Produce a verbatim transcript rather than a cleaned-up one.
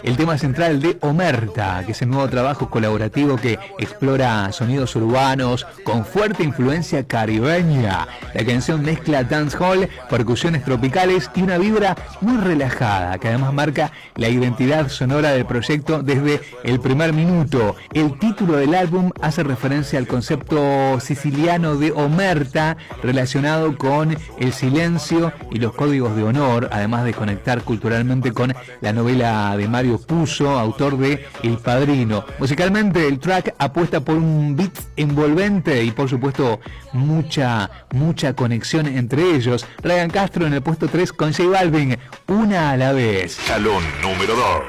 el tema central de Omerta, que es el nuevo trabajo colaborativo que explora sonidos urbanos con fuerte influencia caribeña. La canción mezcla dancehall, percusiones tropicales y una vibra muy relajada, que además marca la identidad sonora del proyecto desde el primer minuto. El título del álbum hace referencia al concepto siciliano de omerta, relacionado con el silencio y los códigos de honor, además de conectar culturalmente con la novela de Mario Puzo, autor de El Padrino. Musicalmente, el track apuesta por un beat envolvente y por supuesto mucha, mucha conexión entre ellos. Ryan Castro en el puesto tres con J Balvin, Una a la vez. Escalón número dos.